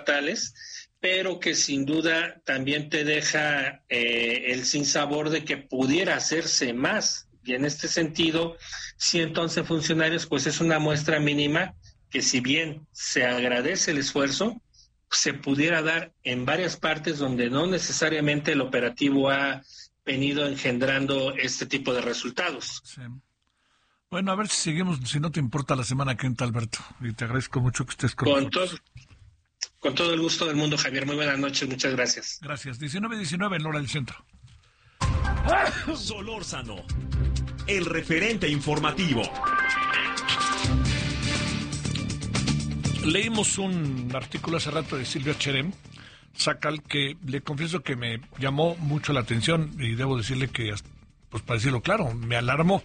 estatales, pero que sin duda también te deja el sinsabor de que pudiera hacerse más. Y en este sentido, 111 funcionarios, pues es una muestra mínima que, si bien se agradece el esfuerzo, se pudiera dar en varias partes donde no necesariamente el operativo ha venido engendrando este tipo de resultados. Sí. Bueno, a ver si seguimos, si no te importa, la semana que entra, Alberto. Y te agradezco mucho que estés con nosotros. Con todo el gusto del mundo, Javier. Muy buenas noches, muchas gracias. Gracias. 19:19 en hora del centro. Solórzano, el referente informativo. Leímos un artículo hace rato de Silvia Cherem Sacal, que le confieso que me llamó mucho la atención y debo decirle que, pues para decirlo claro, me alarmó.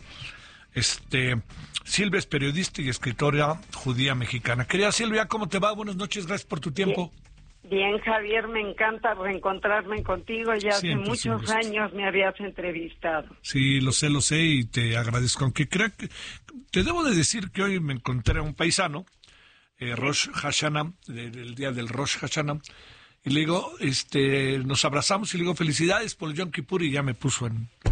Silvia es periodista y escritora judía mexicana. Querida Silvia, ¿cómo te va? Buenas noches, gracias por tu tiempo. Bien, Javier, me encanta reencontrarme contigo. Ya hace muchos años me habías entrevistado. Sí, lo sé y te agradezco. Aunque creo que te debo de decir que hoy me encontré a un paisano, Rosh Hashanah, el día del Rosh Hashanah, y le digo, nos abrazamos y le digo felicidades por el Yom Kippur, y ya me puso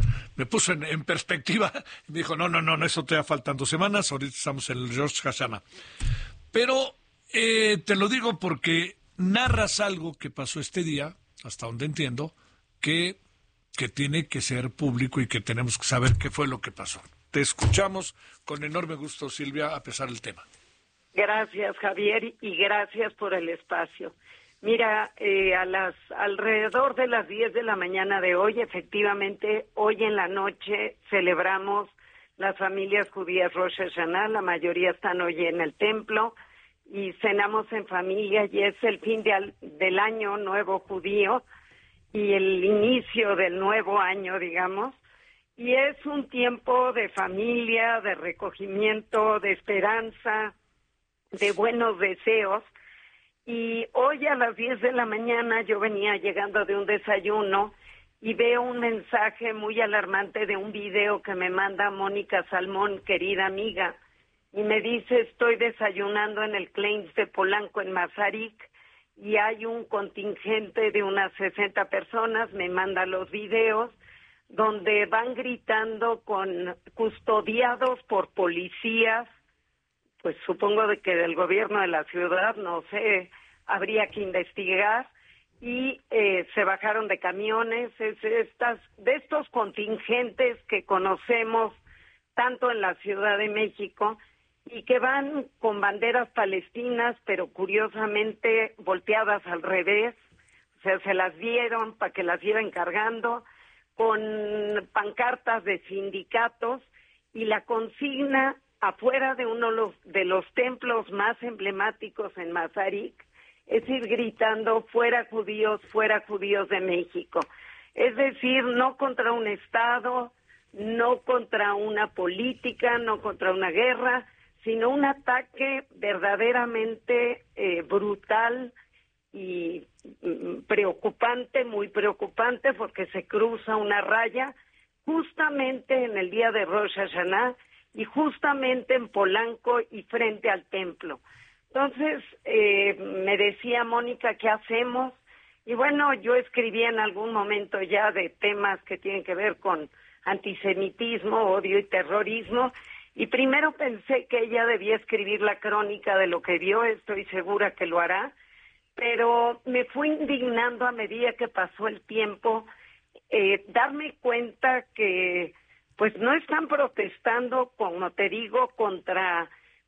en perspectiva. Y me dijo, no, eso te faltan 2 semanas, ahorita estamos en el Rosh Hashanah. Pero te lo digo porque narras algo que pasó este día, hasta donde entiendo, que tiene que ser público y que tenemos que saber qué fue lo que pasó. Te escuchamos con enorme gusto, Silvia, a pesar del tema. Gracias, Javier, y gracias por el espacio. Mira, alrededor de las 10 de la mañana de hoy, efectivamente, hoy en la noche celebramos las familias judías Rosh Hashanah, la mayoría están hoy en el templo, y cenamos en familia, y es el fin del año nuevo judío y el inicio del nuevo año, digamos, y es un tiempo de familia, de recogimiento, de esperanza, de buenos deseos. Y hoy a las 10 de la mañana yo venía llegando de un desayuno y veo un mensaje muy alarmante de un video que me manda Mónica Salmón, querida amiga, y me dice, estoy desayunando en el Kleins de Polanco en Mazarik y hay un contingente de unas 60 personas, me manda los videos donde van gritando custodiados por policías, pues supongo de que del gobierno de la ciudad, no sé, habría que investigar, y se bajaron de camiones, de estos contingentes que conocemos tanto en la Ciudad de México, y que van con banderas palestinas, pero curiosamente volteadas al revés, o sea, se las dieron para que las lleven cargando, con pancartas de sindicatos, y la consigna afuera de uno de los templos más emblemáticos en Mazarik es ir gritando fuera judíos de México. Es decir, no contra un Estado, no contra una política, no contra una guerra, sino un ataque verdaderamente brutal y preocupante, muy preocupante, porque se cruza una raya justamente en el día de Rosh Hashanah y justamente en Polanco y frente al templo. Entonces, me decía Mónica, ¿qué hacemos? Y bueno, yo escribí en algún momento ya de temas que tienen que ver con antisemitismo, odio y terrorismo, y primero pensé que ella debía escribir la crónica de lo que vio, estoy segura que lo hará, pero me fui indignando a medida que pasó el tiempo, darme cuenta que pues no están protestando, como te digo, contra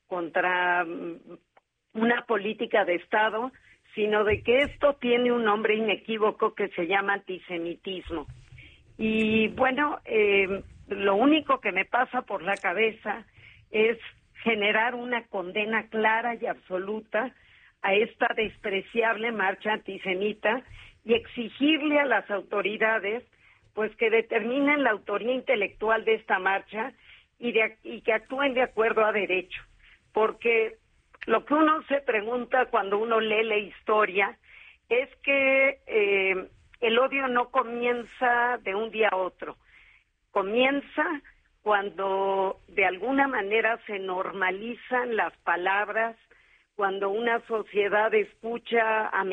una política de Estado, sino de que esto tiene un nombre inequívoco que se llama antisemitismo. Y bueno, lo único que me pasa por la cabeza es generar una condena clara y absoluta a esta despreciable marcha antisemita y exigirle a las autoridades pues que determinen la autoría intelectual de esta marcha y que actúen de acuerdo a derecho, porque lo que uno se pregunta cuando uno lee la historia es que el odio no comienza de un día a otro, comienza cuando de alguna manera se normalizan las palabras, cuando una sociedad escucha